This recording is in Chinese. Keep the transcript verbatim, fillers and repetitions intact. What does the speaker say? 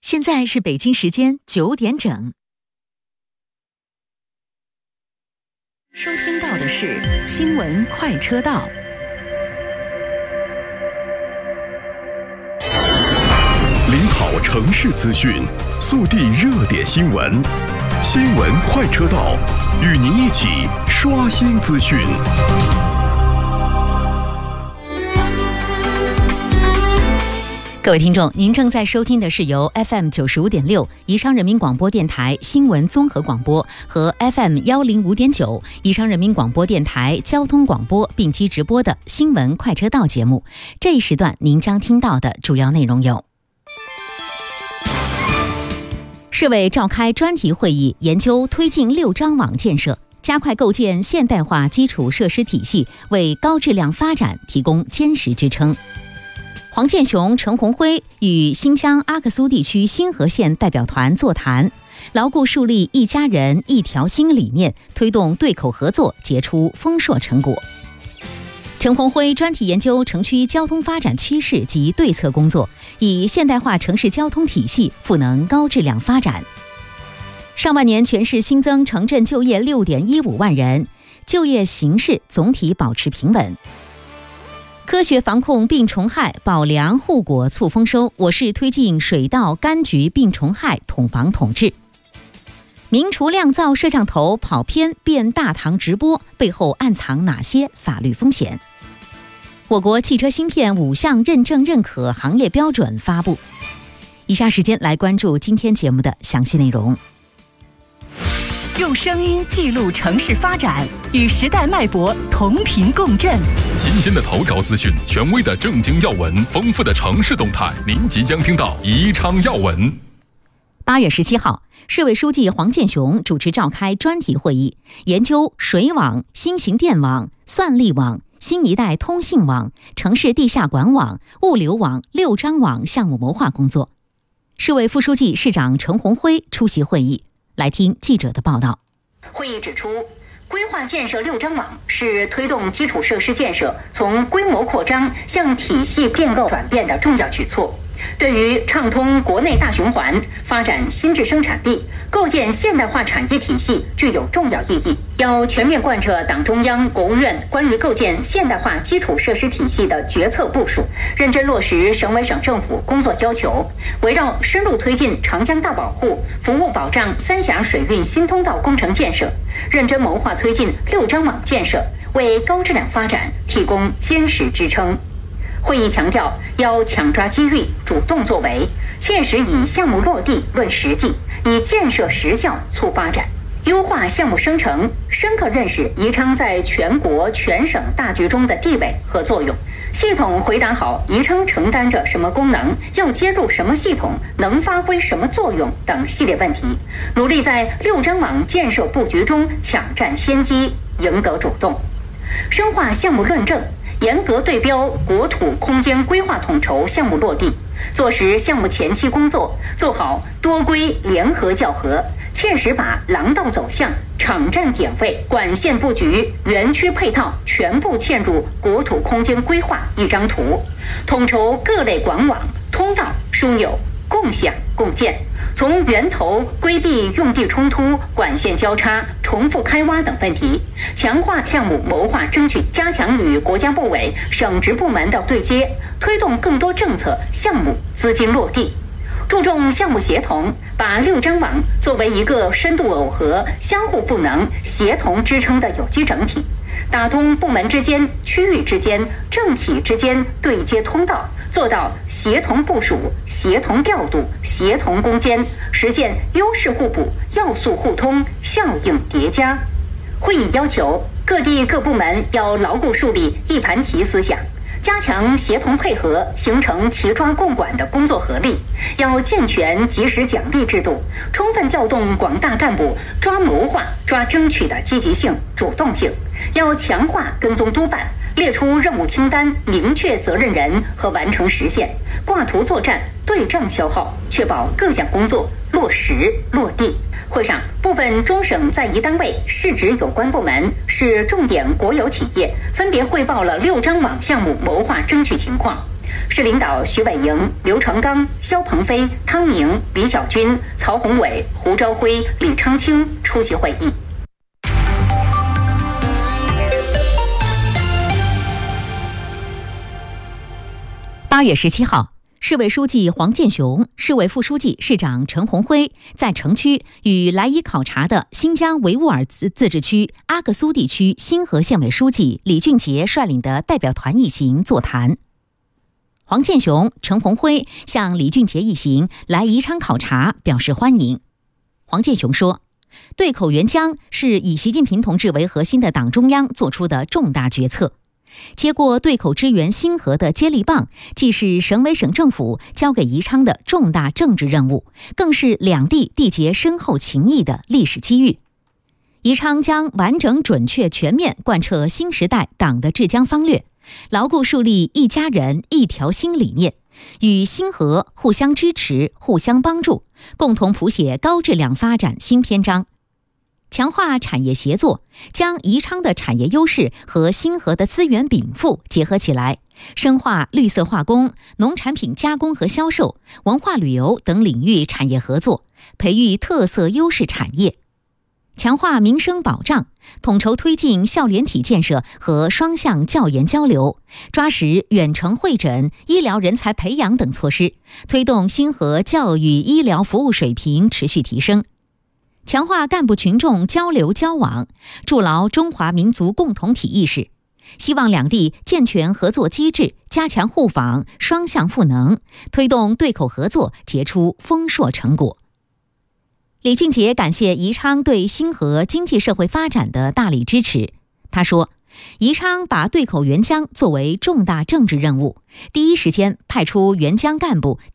现在是北京时间九点整。收听到的是新闻快车道。 领跑城市资讯，速递热点新闻，新闻快车道，与您一起刷新资讯。 各位听众，您正在收听的是由 F M 九十五点六宜昌人民广播电台新闻综合广播和 F M 幺零五点九宜昌人民广播电台交通广播并机直播的新闻快车道节目。这一时段您将听到的主要内容有：市委召开专题会议，研究推进六张网建设，加快构建现代化基础设施体系，为高质量发展提供坚实支撑。黄健雄、陈鸿辉与新疆阿克苏地区新河县代表团座谈，牢固树立一家人一条心理念，推动对口合作结出丰硕成果。陈鸿辉专题研究城区交通发展趋势及对策工作，以现代化城市交通体系赋能高质量发展。上半年全市新增城镇就业 六点一五万人，就业形势总体保持平稳。科学防控病虫害，保粮护果促丰收。我市推进水稻柑橘病虫害统防统治。名厨酿造摄像头跑偏变大堂直播，背后暗藏哪些法律风险？我国汽车芯片五项认证认可行业标准发布。以下时间来关注今天节目的详细内容。 用声音记录城市发展，与时代脉搏同频共振。 新鲜的头条资讯，权威的政经要闻，丰富的城市动态，您即将听到宜昌要闻。 八月十七号，市委书记黄健雄主持召开专题会议，研究水网、新型电网、算力网、新一代通信网、城市地下管网、物流网六张网项目谋划工作。市委副书记、市长陈鸿辉出席会议。来听记者的报道。 会议指出，规划建设六张网是推动基础设施建设从规模扩张向体系建构转变的重要举措，对于畅通国内大循环、发展新质生产力、构建现代化产业体系具有重要意义。要全面贯彻党中央、国务院关于构建现代化基础设施体系的决策部署，认真落实省委省政府工作要求，围绕深入推进长江大保护、服务保障三峡水运新通道工程建设，认真谋划推进六张网建设，为高质量发展提供坚实支撑。会议强调，要抢抓机遇，主动作为，切实以项目落地论实际，以建设实效促发展，优化项目生成，深刻认识宜昌在全国全省大局中的地位和作用，系统回答好宜昌承担着什么功能，要接入什么系统，能发挥什么作用等系列问题，努力在六张网建设布局中抢占先机，赢得主动。深化项目论证，严格对标国土空间规划统筹项目落地，做实项目前期工作，做好多规联合校核，切实把廊道走向、场站点位、管线布局、园区配套全部嵌入国土空间规划一张图，统筹各类管网、通道枢纽共享共建，从源头规避用地冲突、管线交叉、重复开挖等问题，强化项目谋划争取，加强与国家部委、省直部门的对接，推动更多政策、项目资金落地。注重项目协同，把六张网作为一个深度耦合、相互赋能、协同支撑的有机整体，打通部门之间、区域之间、政企之间对接通道，做到协同部署、协同调度、协同攻坚，实现优势互补、要素互通、效应叠加。会议要求各地各部门要牢固树立一盘棋思想，加强协同配合，形成齐抓共管的工作合力，要健全及时奖励制度，充分调动广大干部抓谋划、抓争取的积极性、主动性，要强化跟踪督办，列出任务清单，明确责任人和完成实现，挂图作战，对症消耗，确保各项工作落实落地。会上，部分中省在宜单位、市直有关部门、市重点国有企业分别汇报了六张网项目谋划争取情况， 市领导徐伟莹、刘成刚、肖鹏飞、汤明、李小军、曹宏伟、胡朝辉、李昌清出席会议。 八月十七号，市委书记黄健雄、市委副书记、市长陈红辉在城区与来宜考察的新疆维吾尔自自治区阿克苏地区新河县委书记李俊杰率领的代表团一行座谈。黄健雄、陈红辉向李俊杰一行来宜昌考察表示欢迎。黄健雄说，对口援疆是以习近平同志为核心的党中央做出的重大决策。接过对口支援新河的接力棒，既是省委省政府交给宜昌的重大政治任务，更是两地缔结深厚情谊的历史机遇。宜昌将完整、准确、全面贯彻新时代党的治疆方略，牢固树立一家人一条心理念，与新河互相支持、互相帮助，共同谱写高质量发展新篇章。强化产业协作，将宜昌的产业优势和新河的资源禀赋结合起来，深化绿色化工、农产品加工和销售、文化旅游等领域产业合作，培育特色优势产业。强化民生保障，统筹推进校联体建设和双向教研交流，抓实远程会诊、医疗人才培养等措施，推动新河教育医疗服务水平持续提升。强化干部群众交流交往，筑牢中华民族共同体意识，希望两地健全合作机制，加强互访，双向赋能，推动对口合作结出丰硕成果。李俊杰感谢宜昌对新河经济社会发展的大力支持。他说，宜昌把对口援疆作为重大政治任务，第一时间派出援疆干部